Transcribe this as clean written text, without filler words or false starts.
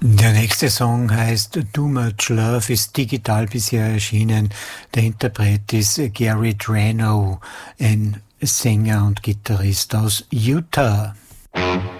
Der nächste Song heißt Too Much Love, ist digital bisher erschienen. Der Interpret ist Gary Drano, ein Sänger und Gitarrist aus Utah.